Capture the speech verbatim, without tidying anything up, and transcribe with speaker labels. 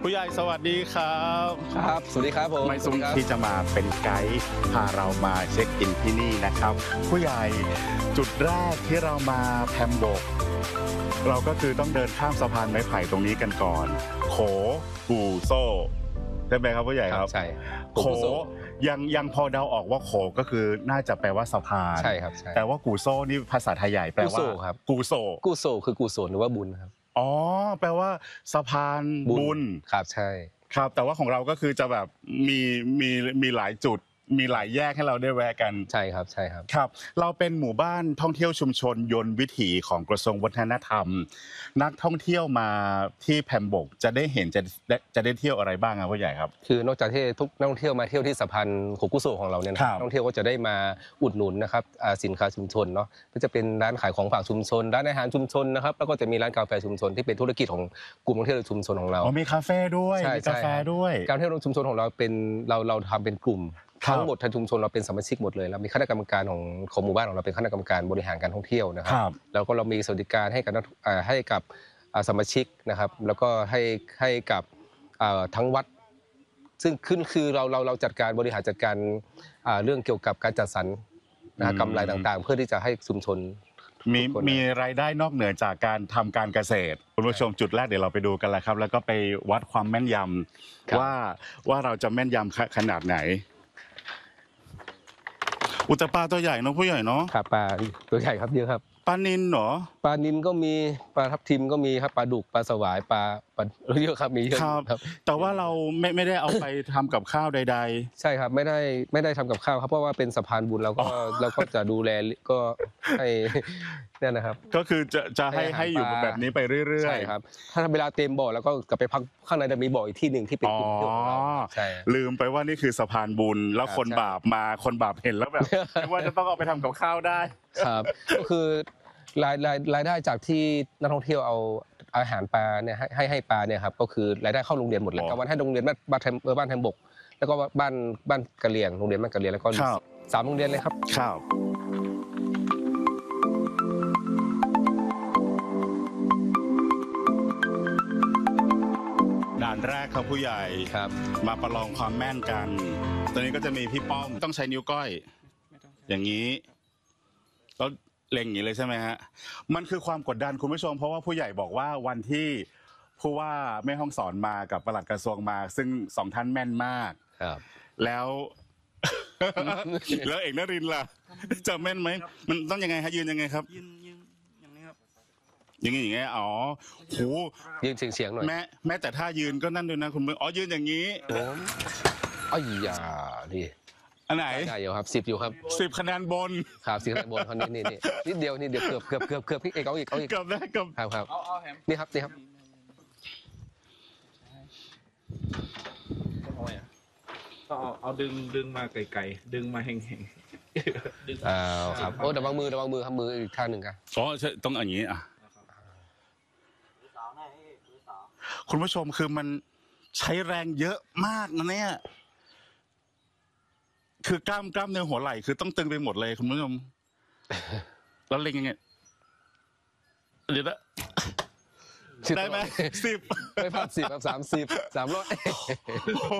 Speaker 1: ผู้ใหญ่สวัสดีครับ
Speaker 2: ครับสวัสดีครับผม
Speaker 1: ไม่ซุ้มที่จะมาเป็นไกด์พาเรามาเช็คอินที่นี่นะครับผู้ใหญ่จุดแรกที่เรามาแพมบกเราก็คือต้องเดินข้ามสะพานไม้ไผ่ตรงนี้กันก่อนโขกูโซ่ใช่ไหมครับผู้ใหญ่ครับ
Speaker 2: ใช่
Speaker 1: โขยังยังพอเดาออกว่าโขก็คือน่าจะแปลว่าสะพาน
Speaker 2: ใช่ครับใช่
Speaker 1: แต่ว่ากูโซ่นี่ภาษาไทยใหญ่แปลว่ากูโซ่
Speaker 2: กูโซ่คือกุศลหรือว่าบุญครับ
Speaker 1: อ๋อแปลว่าสะพานบุญ
Speaker 2: ครับใช่
Speaker 1: ครับแต่ว่าของเราก็คือจะแบบมีมีมีหลายจุดมีหลายแยกให้เราได้แวะกัน
Speaker 2: ใช่ครับใช่ครับ
Speaker 1: ครับเราเป็นหมู่บ้านท่องเที่ยวชุมชนยนต์วิถีของกระทรวงวัฒนธรรมนักท่องเที่ยวมาที่แพมบกจะได้เห็นจะจะได้เที่ยวอะไรบ้างครับผู้ใหญ่ครับ
Speaker 2: คือนอกจากที่ทุกนักท่องเที่ยวมาเที่ยวที่สะพานโขกุโซของเราเนี่ยนักท่องเที่ยวก็จะได้มาอุดหนุนนะครับสินค้าชุมชนเนาะก็จะเป็นร้านขายของฝากชุมชนร้านอาหารชุมชนนะครับแล้วก็จะมีร้านกาแฟชุมชนที่เป็นธุรกิจของกลุ่มท่องเที่ยวชุมชนของเรา
Speaker 1: อ๋อมีคาเฟ่ด้วยมีกาแฟด้วย
Speaker 2: การเที่ยวชุมชนของเราเป็นเราเราทำเป็นกลุ่มทั้งหมดทางชุมชนเราเป็นสมาชิกหมดเลยแล้วมีคณะกรรมการของของหมู่บ้านของเราเป็นคณะกรรมการบริหารการท่องเที่ยวนะครับแล้วก็เรามีสวัสดิการให้กับให้กับสมาชิกนะครับแล้วก็ให้ให้กับทั้งวัดซึ่งขึ้นคือเราเราเราจัดการบริหารจัดการเรื่องเกี่ยวกับการจัดสรรกำไรต่างๆเพื่อที่จะให้ชุมชน
Speaker 1: มีมีรายได้นอกเหนือจากการทำการเกษตรคุณผู้ชมจุดแรกเดี๋ยวเราไปดูกันแล้วครับแล้วก็ไปวัดความแม่นยำว่าว่าเราจะแม่นยำขนาดไหนอุตปลาตัวใหญ่เนาะผู้ใหญ่เนาะ
Speaker 2: ครับปลาตัวใหญ่ครับเยอะครับ
Speaker 1: ปลานิลเหรอ
Speaker 2: ปลานิลก็มีปลาทับทิมก็มีครับปลาดุกปลาสวายปลาปลาเยอะครับมีเยอะ
Speaker 1: ครับแต่ว่าเราไม่ไม่ได้เอาไปทำกับข้าวใด
Speaker 2: ๆใช่ครับไม่ได้ไม่ได้ทำกับข้าวครับเพราะว่าเป็นสะพานบุญเราก็เราก็จะดูแลก็ให้เนี่ยนะครับ
Speaker 1: ก็คือจะจะให้ให้อยู่แบบนี้ไปเรื่อยๆใช่
Speaker 2: ครับถ้าเวลาเต็มบ่อแล้วก็กลับไปพักข้างในจะมีบ่ออีกที่หนึ่งที่เป็นกลุ่มเที่ยวของเรา
Speaker 1: ใช่ลืมไปว่านี่คือสะพานบุญแล้วคนบาปมาคนบาปเห็นแล้วแบบว่าจะต้องเอาไปทำกับข้าวได้
Speaker 2: ครับก็คือรายรายรายได้จากที่นักท่องเที่ยวเอาอาหารปลาเนี่ยให้ให้ปลาเนี่ยครับก็คือรายได้เข้าโรงเรียนหมดเลยกลางวันให้โรงเรียนบ้านบ้านบ้านแทมบกแล้วก็บ้านบ้านกะเหรี่ยงโรงเรียนบ้านกะเหรี่ยงแล้วก็สามโรงเรียนเลยครับ
Speaker 1: ครับด่านแรกครับผู้ใหญ่
Speaker 2: ครับ
Speaker 1: มาประลองความแม่นกันตอนนี้ก็จะมีพี่ป้อมต้องใช้นิ้วก้อยอย่างนี้แล้วเล็งอย่างนี้เลยใช่ไหมฮะมันคือความกดดันคุณผู้ชมเพราะว่าผู้ใหญ่บอกว่าวันที่ผู้ว่าแม่ฮ่องสอนมากับปลัดกระทรวงมาซึ่งสองท่านแม่นมาก
Speaker 2: ครับ
Speaker 1: แล้วแล้วเอกนรินทร์ล่ะจะแม่นไหมมันต้องยังไงฮะยืนยังไงครับ
Speaker 3: ยืนยืนอย่างนี้ครับ
Speaker 1: อย่างนี้อย่างเงี้ยอ๋อโห
Speaker 2: ยืนเฉียงเฉียงหน่อย
Speaker 1: แม้แม้แต่ท่ายืนก็นั่นด้วยนะคุณอ๋อยืนอย่างนี้
Speaker 2: อ๋ออย่าดิ
Speaker 1: อันไหน
Speaker 2: ได้อยู่ครับสิบอยู่ครับ
Speaker 1: สิบคะแนนบน
Speaker 2: ครับสิบคะแนนบนคนนี้นี่นี่นิดเดียวนิดเดียวเกือบเกือบเกือบเกือบพี่เอกเอาอีกเอาอีก
Speaker 1: เกือบได้เกือบ
Speaker 2: ครับครับ
Speaker 3: เอาเอาแฮม
Speaker 2: นี่ครับนี่ครับ
Speaker 3: ก็เอาเอาดึงดึงมาไกลๆดึงมาแห้งๆดึง
Speaker 2: อ้าวครับโอ้ระวังมือระวังมือครับมืออีกข้างหนึ่งครับ
Speaker 1: อ๋อใช่ต้องอย่างนี้อ่ะคุณผู้ชมคือมันใช้แรงเยอะมากนะเนี่ยคือกล้ามกล้ามเนื้อหัวไหล่คือต้องตึงไปหมดเลยคุณผู้ชมแล้วเล็งยังไงเดี๋ยวนะได้ไหมสิบ
Speaker 2: ไม่พลาดสิบครับสามสิบสามร้อย